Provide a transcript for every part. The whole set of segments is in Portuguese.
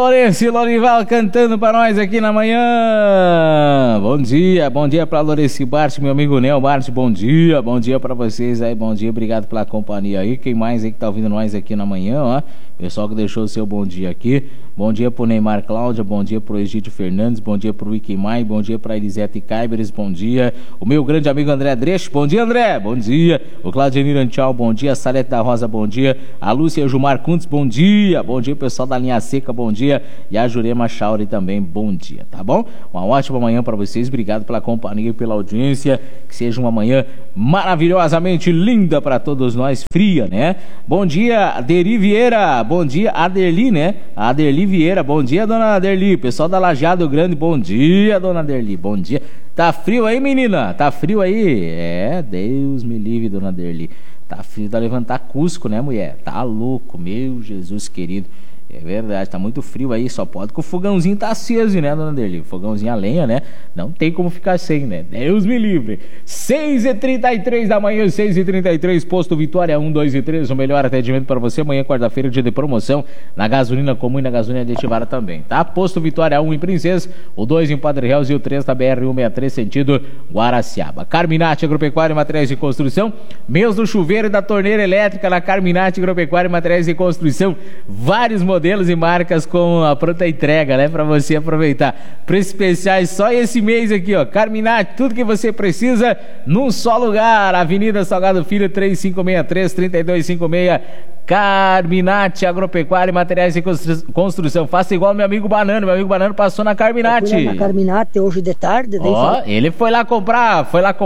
Lourenço e Lorival cantando pra nós aqui na manhã. Bom dia pra Lourenço Bart, meu amigo Nel Bart, bom dia pra vocês aí, bom dia, obrigado pela companhia aí. Quem mais aí que tá ouvindo nós aqui na manhã, ó, pessoal que deixou o seu bom dia aqui. Bom dia pro Neymar Cláudia, bom dia pro Egídio Fernandes, bom dia pro Wiki Mai, bom dia pra Elisete Kaiberes, bom dia. O meu grande amigo André Dresch, bom dia André, bom dia. O Claudenir Antial, bom dia. Salete da Rosa, bom dia. A Lúcia Gilmar Kuntz, bom dia. Bom dia pessoal da Linha Seca, bom dia. E a Jurema Chauri também, bom dia, tá bom? Uma ótima manhã pra vocês, obrigado pela companhia e pela audiência. Que seja uma manhã maravilhosamente linda pra todos nós, fria, né? Bom dia, Aderi Vieira, bom dia, Aderli, né? Aderli Vieira, bom dia, dona Aderli. Pessoal da Lajeado Grande, bom dia, dona Aderli, bom dia. Tá frio aí, menina? Tá frio aí? É, Deus me livre, dona Aderli. Tá frio, tá levantar Cusco, né, mulher? Tá louco, meu Jesus querido. É verdade, tá muito frio aí, só pode que o fogãozinho tá aceso, né, dona Derli? Fogãozinho a lenha, né? Não tem como ficar sem, né? Deus me livre. 6h33 da manhã, 6h33, Posto Vitória 1, 2 e 3, o melhor atendimento para você. Amanhã, quarta-feira, dia de promoção, na gasolina comum e na gasolina aditivada também, tá? Posto Vitória 1 em Princesa, o 2 em Padre Reus e o 3 da BR-163, sentido Guaraciaba. Carminati Agropecuária e Materiais de Construção, mês do chuveiro e da torneira elétrica na Carminati Agropecuária e Materiais de Construção, vários modelos e marcas com a pronta entrega, né, pra você aproveitar. Preços especiais só esse mês aqui, ó. Carminati, tudo que você precisa num só lugar. Avenida Salgado Filho, 3563-3256. Carminati Agropecuária e Materiais de Construção. Faça igual meu amigo Banano. Meu amigo Banano passou na Carminati. Eu fui lá na Carminati hoje de tarde. Ó, ele foi lá comprar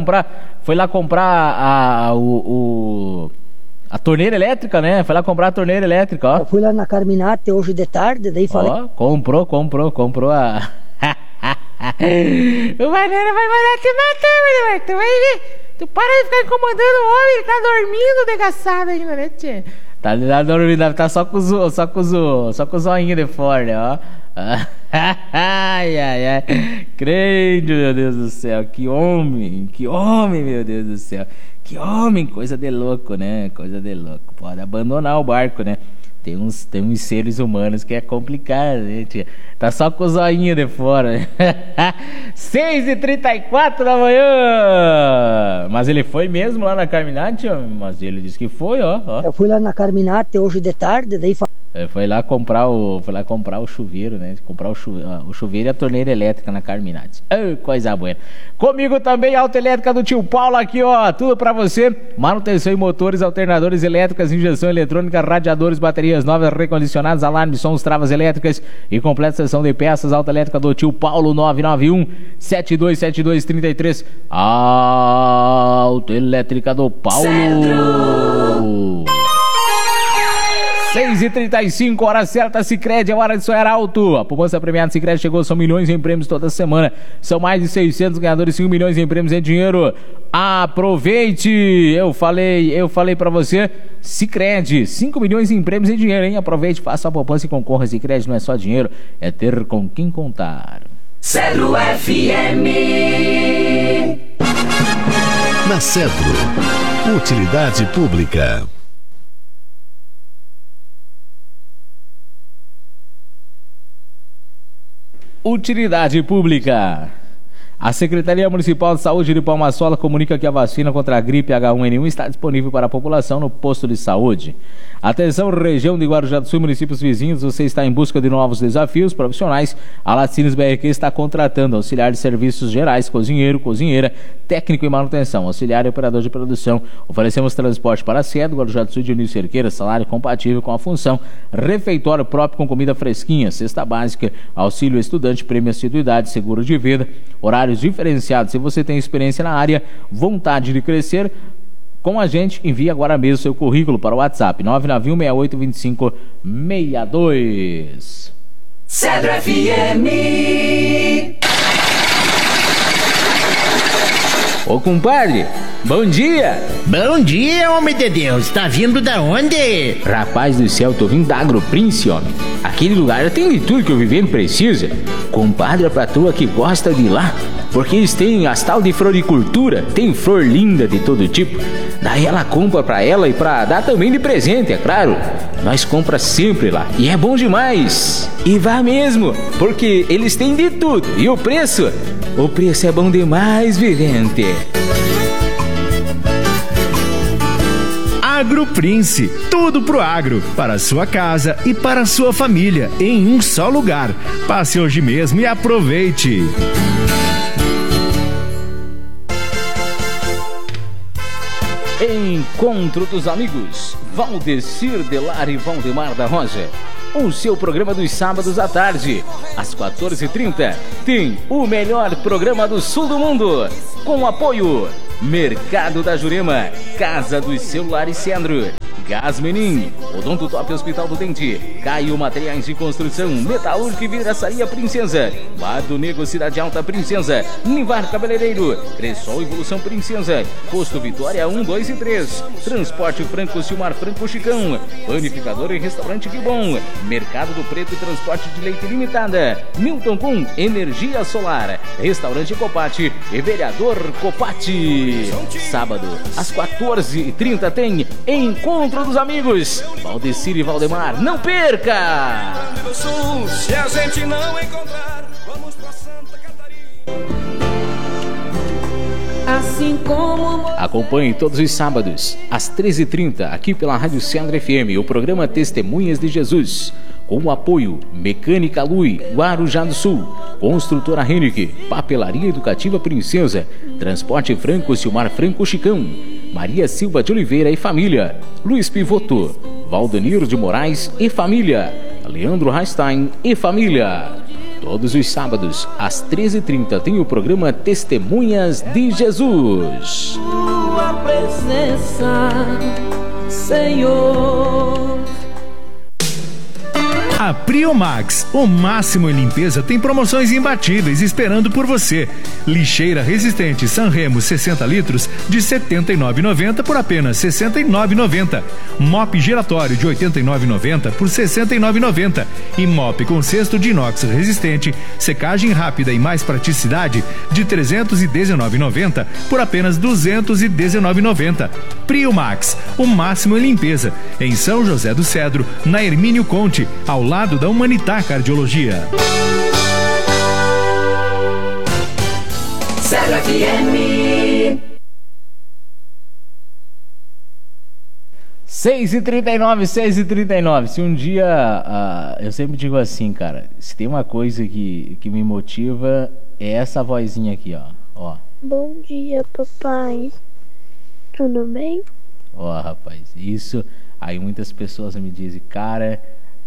a torneira elétrica, né? Foi lá comprar a torneira elétrica, ó. Eu fui lá na Carminati hoje de tarde, daí falei... Ó, comprou a... O Banana vai mandar te matar, Banana. Tu vai ver. Tu para de ficar incomodando o homem, ele tá dormindo, desgraçado ainda, né, tchê? Tá dormindo, deve tá só com o zoinho de fora, né, ó. Ai, crente, meu Deus do céu, que homem, meu Deus do céu. Que homem, coisa de louco, né? Coisa de louco. Pode abandonar o barco, né? Tem uns seres humanos que é complicado, né, tia? Tá só com o zoinho de fora, né? 6h34 da manhã! Mas ele foi mesmo lá na Carminati? Mas ele disse que foi, ó. Eu fui lá na Carminati hoje de tarde, daí falei... Foi lá comprar o chuveiro, né? Comprar o chuveiro e a torneira elétrica na Carminati. Oh, coisa boa. Comigo também a autoelétrica do tio Paulo aqui, ó. Tudo pra você. Manutenção em motores, alternadores elétricas, injeção eletrônica, radiadores, baterias novas, recondicionados, alarmes, sons, travas elétricas e completa seção de peças. Autoelétrica do tio Paulo, 991-727233. Autoelétrica do Paulo. Centro. 6h35, hora certa, Sicredi, é hora de sonhar alto. A poupança premiada Sicredi chegou, são milhões em prêmios toda semana. São mais de 600 ganhadores, 5 milhões em prêmios em dinheiro. Aproveite! Eu falei pra você, Sicredi, 5 milhões em prêmios em dinheiro, hein? Aproveite, faça a poupança e concorra. Sicredi não é só dinheiro, é ter com quem contar. Cedro FM. Na Cedro, utilidade pública. Utilidade pública. A Secretaria Municipal de Saúde de Palma Sola comunica que a vacina contra a gripe H1N1 está disponível para a população no posto de saúde. Atenção, região de Guarujá do Sul e municípios vizinhos, você está em busca de novos desafios profissionais. A Laticínios BRQ está contratando auxiliar de serviços gerais, cozinheiro, cozinheira, técnico em manutenção, auxiliar e operador de produção. Oferecemos transporte para Cedo, Guarujá do Sul, Dionísio Cerqueira, salário compatível com a função, refeitório próprio com comida fresquinha, cesta básica, auxílio estudante, prêmio assiduidade, seguro de vida, horários diferenciados. Se você tem experiência na área, vontade de crescer com a gente, envie agora mesmo seu currículo para o WhatsApp 991682562. Cedro FM. Ô compadre, bom dia! Bom dia, homem de Deus, tá vindo da onde? Rapaz do céu, tô vindo da Agroprince, homem. Aquele lugar tem de tudo que o vivendo precisa. Compadre, a patroa que gosta de ir lá, porque eles têm as tal de floricultura, tem flor linda de todo tipo. Daí ela compra pra ela e pra dar também de presente, é claro. Nós compra sempre lá e é bom demais. E vá mesmo, porque eles têm de tudo. E o preço é bom demais, vivente. Agro Prince, tudo pro agro, para a sua casa e para a sua família, em um só lugar. Passe hoje mesmo e aproveite. Encontro dos amigos, Valdecir Delar e Valdemar da Rosa. O seu programa dos sábados à tarde, às 14h30, tem o melhor programa do sul do mundo, com apoio Mercado da Jurema, Casa dos Celulares Sandro, Gás Menin, Odonto Top Hospital do Dente, Caio Materiais de Construção, Metalúrgica e Vidraçaria Princesa, Bar do Negro Cidade Alta Princesa, Nivar Cabeleireiro, Cressol Evolução Princesa, Posto Vitória 1, 2 e 3, Transporte Franco Silmar Franco Chicão, Panificador e Restaurante Que Bom, Mercado do Preto e Transporte de Leite Limitada, Milton Com Energia Solar, Restaurante Copati e Vereador Copati. Sábado, às 14h30 tem Encontro dos Amigos, Valdecir e Valdemar, não perca! Se a gente não encontrar, vamos pra Santa Catarina. Assim como... Acompanhe todos os sábados, às 13h30, aqui pela Rádio Sandro FM, o programa Testemunhas de Jesus, com o apoio Mecânica Lui, Guarujá do Sul, Construtora Henrique, Papelaria Educativa Princesa, Transporte Franco Silmar Franco Chicão, Maria Silva de Oliveira e família, Luiz Pivoto, Valdanir de Moraes e família, Leandro Rastein e família. Todos os sábados, às 13h30, tem o programa Testemunhas de Jesus. Tua presença, Senhor. A Priomax, o máximo em limpeza, tem promoções imbatíveis esperando por você. Lixeira resistente Sanremo 60 litros de R$ 79,90 por apenas R$ 69,90. Mop giratório de R$ 89,90 por R$ 69,90. E mop com cesto de inox resistente, secagem rápida e mais praticidade de R$ 319,90 por apenas R$ 219,90. Priomax, o máximo em limpeza, em São José do Cedro, na Hermínio Conte, ao lado da Humanitar Cardiologia. Cedro FM. 6h39. Se um dia, eu sempre digo assim, cara, se tem uma coisa que me motiva, é essa vozinha aqui, ó. Bom dia, papai. Tudo bem? Ó, rapaz, isso. Aí muitas pessoas me dizem, cara,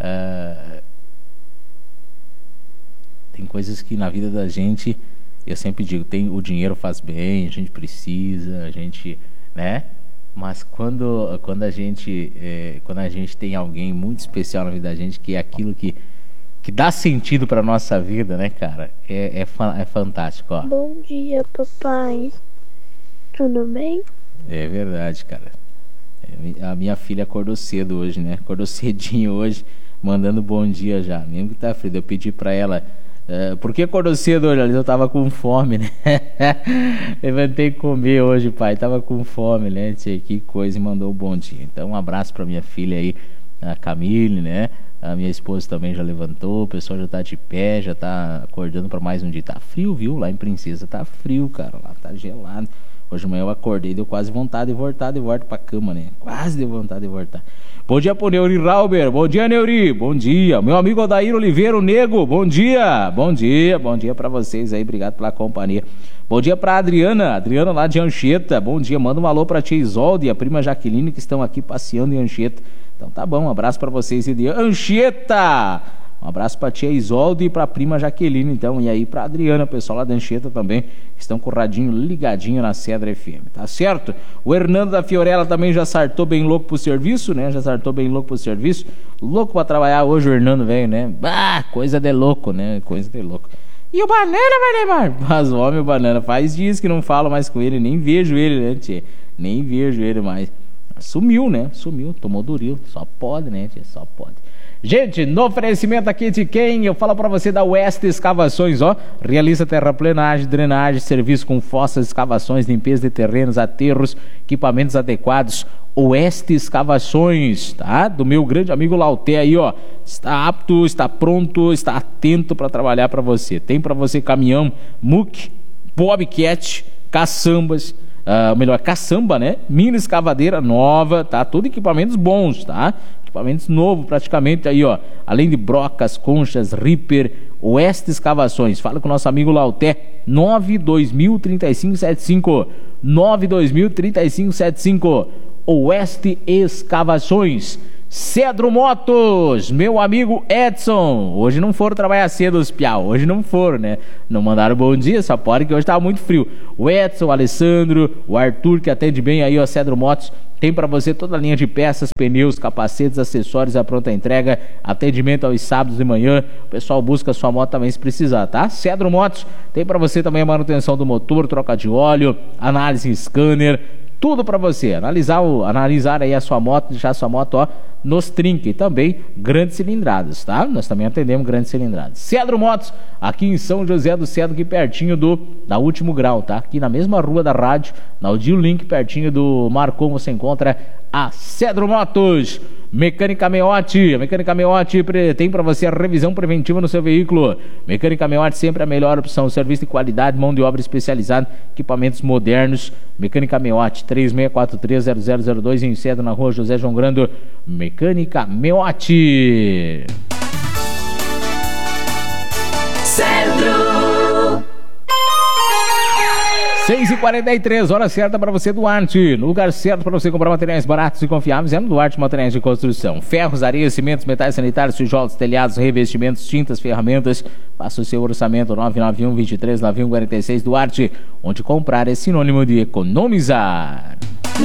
tem coisas que na vida da gente, eu sempre digo, o dinheiro faz bem, a gente precisa, a gente, né? Mas quando a gente tem alguém muito especial na vida da gente, que é aquilo que dá sentido pra nossa vida, né, cara? É fantástico, ó. Bom dia, papai. Tudo bem? É verdade, cara. A minha filha acordou cedo hoje, né? Acordou cedinho hoje, mandando bom dia já. Mesmo que tá frio, eu pedi pra ela... por que acordou cedo hoje? Eu tava com fome, né? Levantei comer hoje, pai. Tava com fome, né? Que coisa, e mandou um bom dia. Então, um abraço pra minha filha aí, a Camille, né? A minha esposa também já levantou. O pessoal já tá de pé, já tá acordando pra mais um dia. Tá frio, viu? Lá em Princesa tá frio, cara. Lá tá gelado. Hoje de manhã eu acordei, deu quase vontade de voltar pra cama, né? Quase deu vontade de voltar. Bom dia pro Neuri Rauber, bom dia, Neuri, bom dia. Meu amigo Odair Oliveira, o Nego, bom dia. Bom dia pra vocês aí, obrigado pela companhia. Bom dia pra Adriana lá de Anchieta, bom dia. Manda um alô pra tia Isolde e a prima Jaqueline que estão aqui passeando em Anchieta. Então tá bom, um abraço pra vocês de Anchieta. Um abraço pra tia Isolde e pra prima Jaqueline, então, e aí pra Adriana, pessoal lá da Anchieta também, que estão com o radinho ligadinho na Cedro FM, tá certo? O Hernando da Fiorella também já sartou bem louco pro serviço, né? Louco pra trabalhar hoje o Hernando, velho, né? Bah, coisa de louco, né? Coisa de louco. E o Banana, Valdemar? Mas o homem, o Banana, faz dias que não falo mais com ele, nem vejo ele, né, tia? Nem vejo ele mais. Sumiu, né? Tomou Duril, só pode, né, tia? Só pode. Gente, no oferecimento aqui de quem? Eu falo pra você da Oeste Escavações, ó. Realiza terraplenagem, drenagem, serviço com fossas, escavações, limpeza de terrenos, aterros, equipamentos adequados. Oeste Escavações, tá? Do meu grande amigo Lauté aí, ó. Está apto, está pronto, está atento para trabalhar para você. Tem para você caminhão, muque, bobcat, caçambas, caçamba, né? Mini escavadeira nova, tá? Tudo equipamentos bons, tá? Equipamentos novos praticamente aí, ó. Além de brocas, conchas, ripper, Oeste Escavações. Fala com o nosso amigo Lauté, 9203575. 9203575. Oeste Escavações. Cedro Motos, meu amigo Edson. Hoje não foram trabalhar cedo os piau. Hoje não foram, né? Não mandaram bom dia, só pode que hoje tava muito frio. O Edson, o Alessandro, o Arthur, que atende bem aí, ó, Cedro Motos. Tem para você toda a linha de peças, pneus, capacetes, acessórios à pronta entrega. Atendimento aos sábados de manhã. O pessoal busca a sua moto também se precisar, tá? Cedro Motos tem para você também a manutenção do motor, troca de óleo, análise em scanner. Tudo para você, analisar aí a sua moto, deixar a sua moto, ó, nos trinques. E também grandes cilindradas, tá? Nós também atendemos grandes cilindradas. Cedro Motos, aqui em São José do Cedro, aqui pertinho da Último Grau, tá? Aqui na mesma rua da rádio, na Odil Link, pertinho do Marcon, você encontra a Cedro Motos. Mecânica Meotti, a Mecânica Meotti tem para você a revisão preventiva no seu veículo. Mecânica Meotti sempre a melhor opção, serviço de qualidade, mão de obra especializada, equipamentos modernos. Mecânica Meotti, 36430002 em Cedro, na rua José João Grando. Mecânica Meotti. Cedro. 6h43, hora certa para você, Duarte. No lugar certo para você comprar materiais baratos e confiáveis é no Duarte Materiais de Construção. Ferros, areias, cimentos, metais sanitários, tijolos, telhados, revestimentos, tintas, ferramentas. Faça o seu orçamento 991-23-9146 Duarte, onde comprar é sinônimo de economizar.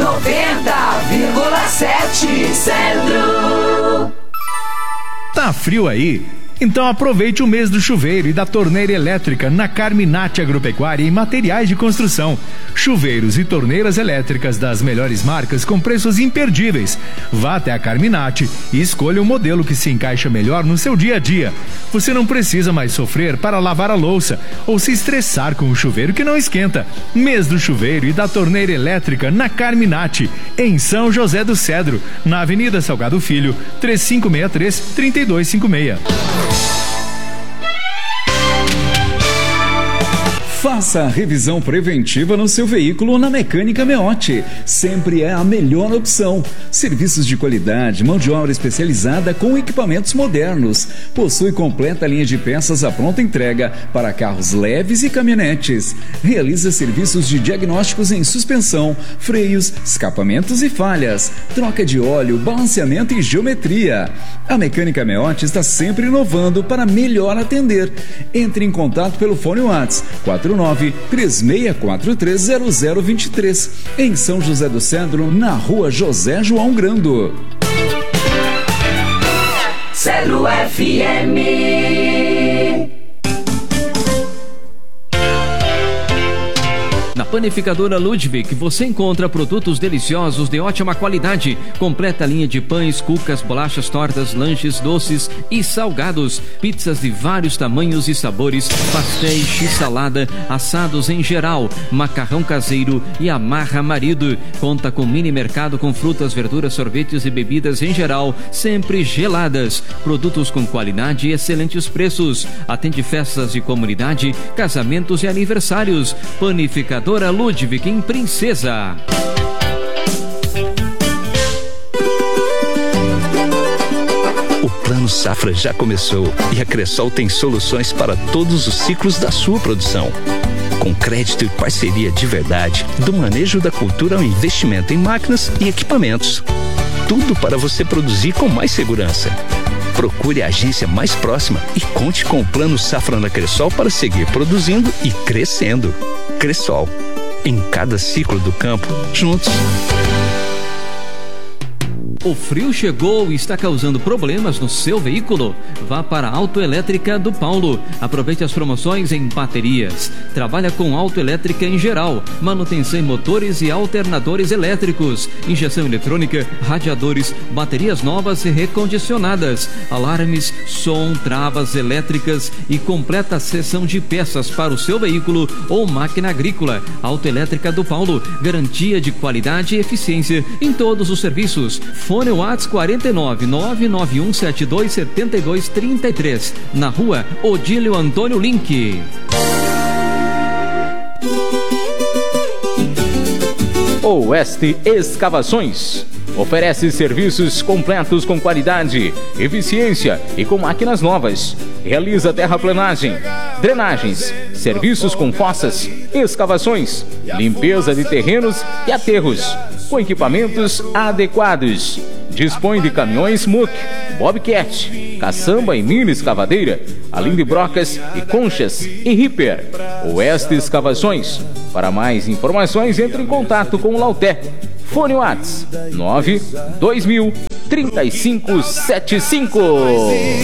90,7 Cedro. Tá frio aí? Então aproveite o mês do chuveiro e da torneira elétrica na Carminati Agropecuária e Materiais de Construção. Chuveiros e torneiras elétricas das melhores marcas com preços imperdíveis. Vá até a Carminati e escolha o modelo que se encaixa melhor no seu dia a dia. Você não precisa mais sofrer para lavar a louça ou se estressar com o chuveiro que não esquenta. Mês do chuveiro e da torneira elétrica na Carminati, em São José do Cedro, na Avenida Salgado Filho, 3563-3256. Faça a revisão preventiva no seu veículo na Mecânica Meotti. Sempre é a melhor opção. Serviços de qualidade, mão de obra especializada com equipamentos modernos. Possui completa linha de peças à pronta entrega para carros leves e caminhonetes. Realiza serviços de diagnósticos em suspensão, freios, escapamentos e falhas, troca de óleo, balanceamento e geometria. A Mecânica Meotti está sempre inovando para melhor atender. Entre em contato pelo fone WhatsApp 449-3643-0023 em São José do Cedro, na rua José João Grando. Cedro FM. Na Panificadora Ludwig você encontra produtos deliciosos de ótima qualidade, completa linha de pães, cucas, bolachas, tortas, lanches, doces e salgados, pizzas de vários tamanhos e sabores, pastéis, x-salada, assados em geral, macarrão caseiro e amarra marido. Conta com mini mercado com frutas, verduras, sorvetes e bebidas em geral, sempre geladas. Produtos com qualidade e excelentes preços. Atende festas de comunidade, casamentos e aniversários. Panificadora Ludwig em Princesa. O Plano Safra já começou e a Cressol tem soluções para todos os ciclos da sua produção. Com crédito e parceria de verdade, do manejo da cultura ao investimento em máquinas e equipamentos. Tudo para você produzir com mais segurança. Procure a agência mais próxima e conte com o Plano Safra na Cressol para seguir produzindo e crescendo. Cressol, em cada ciclo do campo, juntos. O frio chegou e está causando problemas no seu veículo? Vá para a Autoelétrica do Paulo. Aproveite as promoções em baterias. Trabalha com autoelétrica em geral, manutenção em motores e alternadores elétricos, injeção eletrônica, radiadores, baterias novas e recondicionadas, alarmes, som, travas elétricas e completa seção de peças para o seu veículo ou máquina agrícola. Autoelétrica do Paulo, garantia de qualidade e eficiência em todos os serviços. Fone WhatsApp 49 99172 7233, na rua Odílio Antônio Link. Oeste Escavações oferece serviços completos com qualidade, eficiência e com máquinas novas. Realiza terraplanagem, drenagens, serviços com fossas, escavações, limpeza de terrenos e aterros, com equipamentos adequados. Dispõe de caminhões Muck, Bobcat, caçamba e mini escavadeira, além de brocas e conchas e Ripper. Oeste Escavações. Para mais informações, entre em contato com o Lauté. Fone WhatsApp 92000 3575.